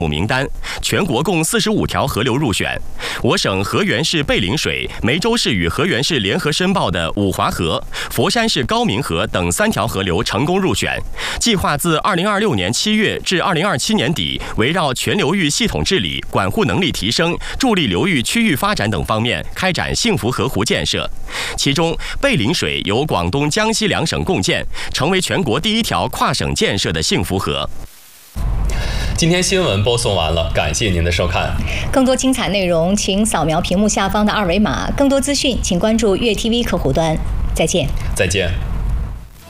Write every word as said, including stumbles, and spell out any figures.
名单，全国共四十五条河流入选。我省河源市背陵水、梅州市与河源市联合申报的五华河、佛山市高明河等三条河流成功入选。计划自二零二六年七月至二零二七年底，围绕全流域系统治理、管护能力提升、助力流域区域发展等方面开展幸福河湖建设。其中，背陵水由广东、江西两省共建，成为全国第一条跨省建设的幸福河。 今天新闻播送完了，感谢您的收看。 更多精彩内容，请扫描屏幕下方的二维码。更多资讯，请关注粤 T V 客户端。再见。 再见。